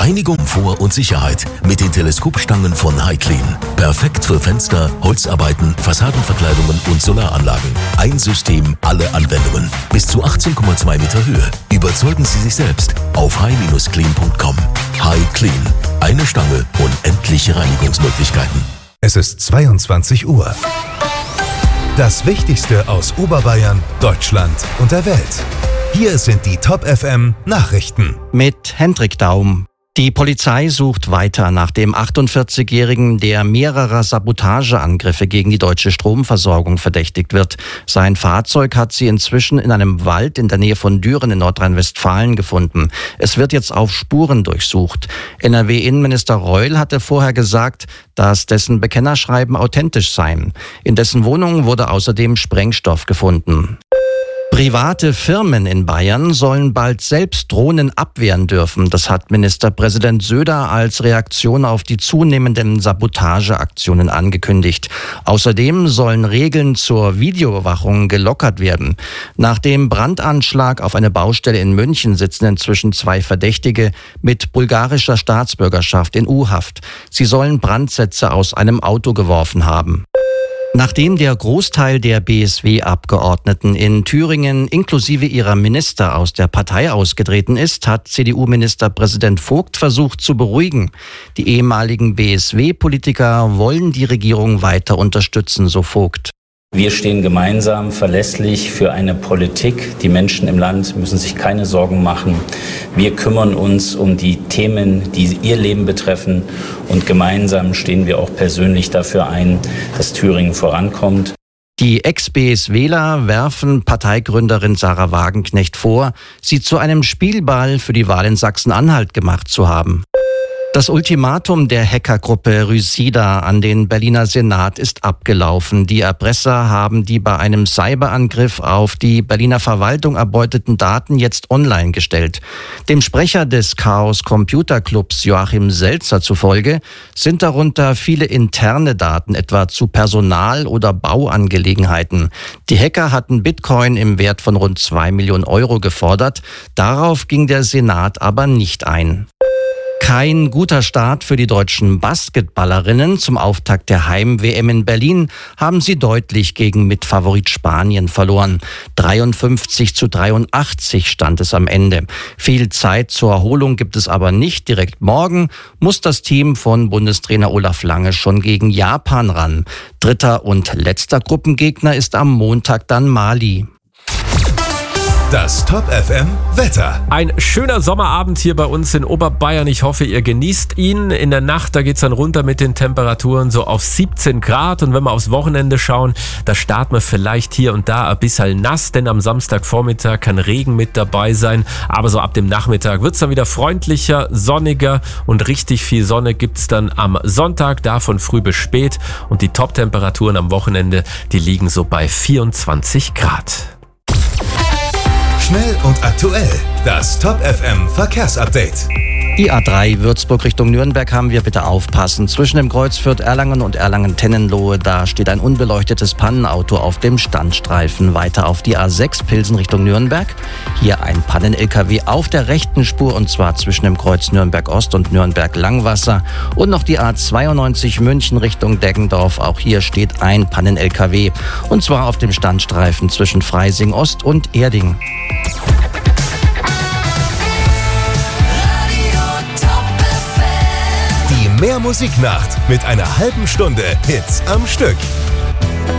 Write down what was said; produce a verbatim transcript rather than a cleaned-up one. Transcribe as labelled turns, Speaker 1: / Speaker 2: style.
Speaker 1: Reinigung, Komfort und Sicherheit mit den Teleskopstangen von Hycleen. Perfekt für Fenster, Holzarbeiten, Fassadenverkleidungen und Solaranlagen. Ein System, alle Anwendungen. Bis zu achtzehn Komma zwei Meter Höhe. Überzeugen Sie sich selbst auf high Bindestrich clean punkt com. Hycleen. Eine Stange, unendliche Reinigungsmöglichkeiten.
Speaker 2: Es ist zweiundzwanzig Uhr. Das Wichtigste aus Oberbayern, Deutschland und der Welt. Hier sind die Top F M Nachrichten.
Speaker 3: Mit Hendrik Daum. Die Polizei sucht weiter nach dem achtundvierzigjährigen, der mehrerer Sabotageangriffe gegen die deutsche Stromversorgung verdächtigt wird. Sein Fahrzeug hat sie inzwischen in einem Wald in der Nähe von Düren in Nordrhein-Westfalen gefunden. Es wird jetzt auf Spuren durchsucht. N R W-Innenminister Reul hatte vorher gesagt, dass dessen Bekennerschreiben authentisch seien. In dessen Wohnung wurde außerdem Sprengstoff gefunden. Private Firmen in Bayern sollen bald selbst Drohnen abwehren dürfen. Das hat Ministerpräsident Söder als Reaktion auf die zunehmenden Sabotageaktionen angekündigt. Außerdem sollen Regeln zur Videoüberwachung gelockert werden. Nach dem Brandanschlag auf eine Baustelle in München sitzen inzwischen zwei Verdächtige mit bulgarischer Staatsbürgerschaft in U-Haft. Sie sollen Brandsätze aus einem Auto geworfen haben. Nachdem der Großteil der B S W-Abgeordneten in Thüringen inklusive ihrer Minister aus der Partei ausgetreten ist, hat C D U-Ministerpräsident Vogt versucht zu beruhigen. Die ehemaligen B S W-Politiker wollen die Regierung weiter unterstützen, so Vogt.
Speaker 4: Wir stehen gemeinsam verlässlich für eine Politik. Die Menschen im Land müssen sich keine Sorgen machen. Wir kümmern uns um die Themen, die ihr Leben betreffen. Und gemeinsam stehen wir auch persönlich dafür ein, dass Thüringen vorankommt.
Speaker 3: Die Ex-B S Wler werfen Parteigründerin Sarah Wagenknecht vor, sie zu einem Spielball für die Wahl in Sachsen-Anhalt gemacht zu haben. Das Ultimatum der Hackergruppe Rysida an den Berliner Senat ist abgelaufen. Die Erpresser haben die bei einem Cyberangriff auf die Berliner Verwaltung erbeuteten Daten jetzt online gestellt. Dem Sprecher des Chaos Computer Clubs Joachim Selzer zufolge sind darunter viele interne Daten, etwa zu Personal- oder Bauangelegenheiten. Die Hacker hatten Bitcoin im Wert von rund zwei Millionen Euro gefordert. Darauf ging der Senat aber nicht ein. Kein guter Start für die deutschen Basketballerinnen. Zum Auftakt der Heim-W M in Berlin haben sie deutlich gegen Mitfavorit Spanien verloren. dreiundfünfzig zu dreiundachtzig stand es am Ende. Viel Zeit zur Erholung gibt es aber nicht. Direkt morgen muss das Team von Bundestrainer Olaf Lange schon gegen Japan ran. Dritter und letzter Gruppengegner ist am Montag dann Mali.
Speaker 2: Das Top F M Wetter.
Speaker 5: Ein schöner Sommerabend hier bei uns in Oberbayern. Ich hoffe, ihr genießt ihn. In der Nacht, da geht's dann runter mit den Temperaturen so auf siebzehn Grad. Und wenn wir aufs Wochenende schauen, da starten wir vielleicht hier und da ein bisschen nass, denn am Samstagvormittag kann Regen mit dabei sein. Aber so ab dem Nachmittag wird's dann wieder freundlicher, sonniger und richtig viel Sonne gibt's dann am Sonntag, da von früh bis spät. Und die Top-Temperaturen am Wochenende, die liegen so bei vierundzwanzig Grad.
Speaker 2: Schnell und aktuell. Das Top F M Verkehrsupdate.
Speaker 3: Die A drei Würzburg Richtung Nürnberg haben wir, bitte aufpassen. Zwischen dem Kreuz Fürth-Erlangen und Erlangen-Tennenlohe, da steht ein unbeleuchtetes Pannenauto auf dem Standstreifen. Weiter auf die A sechs Pilsen Richtung Nürnberg. Hier ein Pannen-L K W auf der rechten Spur, und zwar zwischen dem Kreuz Nürnberg-Ost und Nürnberg-Langwasser. Und noch die A zweiundneunzig München Richtung Deggendorf. Auch hier steht ein Pannen-L K W, und zwar auf dem Standstreifen zwischen Freising-Ost und Erding.
Speaker 2: Die Mehr Musiknacht mit einer halben Stunde Hits am Stück.